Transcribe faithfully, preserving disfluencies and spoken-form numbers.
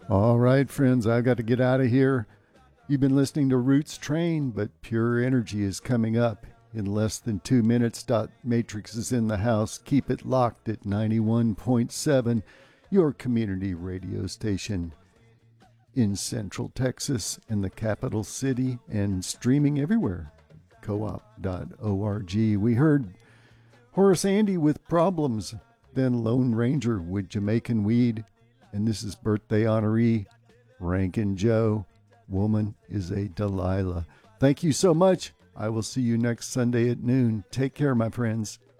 All right, friends, I've got to get out of here. You've been listening to Roots Train, but Pure Energy is coming up in less than two minutes. Dot Matrix is in the house. Keep it locked at ninety-one point seven, your community radio station in Central Texas and the capital city, and streaming everywhere. co op dot org. We heard Horace Andy with Problems, then Lone Ranger with Jamaican Weed, and this is birthday honoree Rankin Joe. Woman is a Delilah. Thank you so much. I will see you next Sunday at noon. Take care, my friends.